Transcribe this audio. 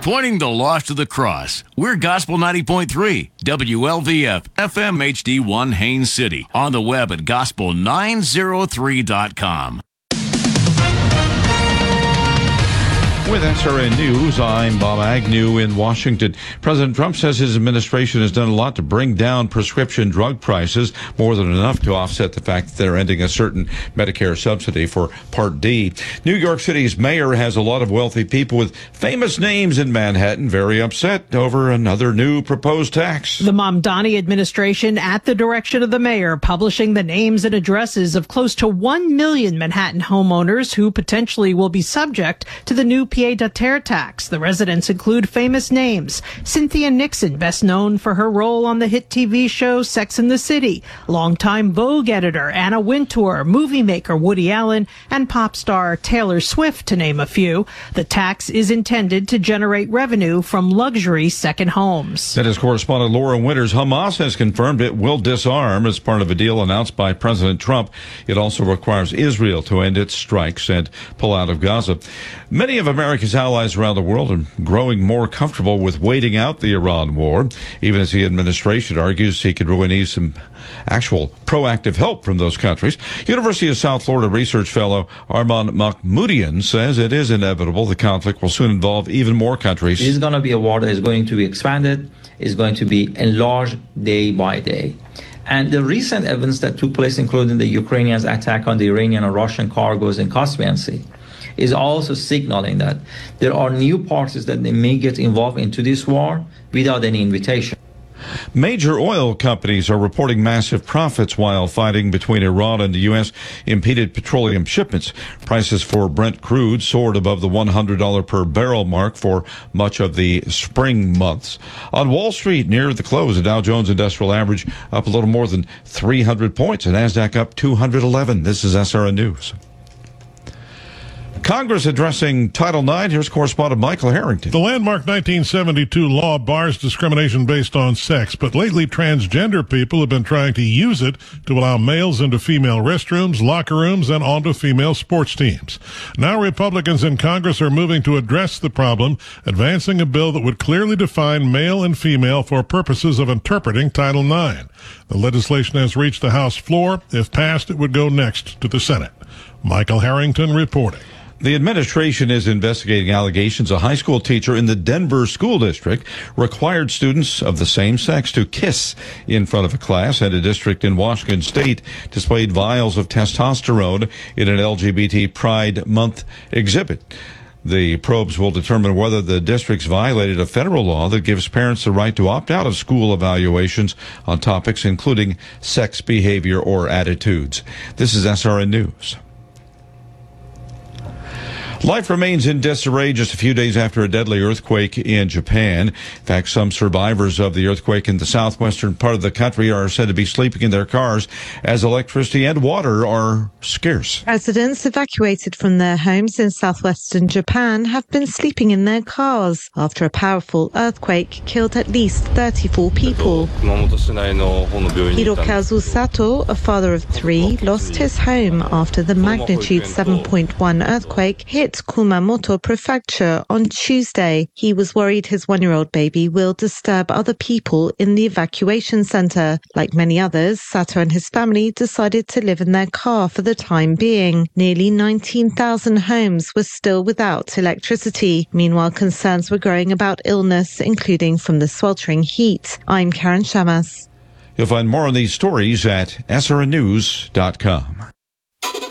Pointing the lost to the cross. We're Gospel 90.3, WLVF, FM HD1 Haines City. On the web at gospel903.com. With SRN News, I'm Bob Agnew in Washington. President Trump says his administration has done a lot to bring down prescription drug prices, more than enough to offset the fact that they're ending a certain Medicare subsidy for Part D. New York City's mayor has a lot of wealthy people with famous names in Manhattan very upset over another new proposed tax. The Mamdani administration, at the direction of the mayor, publishing the names and addresses of close to 1 million Manhattan homeowners who potentially will be subject to the new pied-à-terre tax. The residents include famous names: Cynthia Nixon, best known for her role on the hit TV show Sex and the City, longtime Vogue editor Anna Wintour, movie maker Woody Allen, and pop star Taylor Swift, to name a few. The tax is intended to generate revenue from luxury second homes. That is correspondent Laura Winters. Hamas has confirmed it will disarm as part of a deal announced by President Trump. It also requires Israel to end its strikes and pull out of Gaza. Many of America's allies around the world are growing more comfortable with waiting out the Iran war, even as the administration argues he could really need some actual proactive help from those countries. University of South Florida research fellow Arman Mahmoodian says it is inevitable the conflict will soon involve even more countries. It is going to be a war that is going to be expanded, is going to be enlarged day by day. And the recent events that took place, including the Ukrainians' attack on the Iranian and Russian cargoes in Caspian Sea, is also signaling that there are new parties that they may get involved into this war without any invitation. Major oil companies are reporting massive profits while fighting between Iran and the U.S. impeded petroleum shipments. Prices for Brent crude soared above the $100 per barrel mark for much of the spring months. On Wall Street, near the close, the Dow Jones Industrial Average up a little more than 300 points, and NASDAQ up 211. This is SRN News. Congress addressing Title IX. Here's correspondent Michael Harrington. The landmark 1972 law bars discrimination based on sex, but lately transgender people have been trying to use it to allow males into female restrooms, locker rooms, and onto female sports teams. Now Republicans in Congress are moving to address the problem, advancing a bill that would clearly define male and female for purposes of interpreting Title IX. The legislation has reached the House floor. If passed, it would go next to the Senate. Michael Harrington reporting. The administration is investigating allegations a high school teacher in the Denver School District required students of the same sex to kiss in front of a class, and a district in Washington State displayed vials of testosterone in an LGBT Pride Month exhibit. The probes will determine whether the districts violated a federal law that gives parents the right to opt out of school evaluations on topics including sex behavior or attitudes. This is SRN News. Life remains in disarray just a few days after a deadly earthquake in Japan. In fact, some survivors of the earthquake in the southwestern part of the country are said to be sleeping in their cars as electricity and water are scarce. Residents evacuated from their homes in southwestern Japan have been sleeping in their cars after a powerful earthquake killed at least 34 people. Hirokazu Sato, a father of three, lost his home after the magnitude 7.1 earthquake hit Kumamoto Prefecture on Tuesday. He was worried his one-year-old baby will disturb other people in the evacuation center. Like many others, Sato and his family decided to live in their car for the time being. Nearly 19,000 homes were still without electricity. Meanwhile, concerns were growing about illness, including from the sweltering heat. I'm Karen Shamas. You'll find more on these stories at srnnews.com.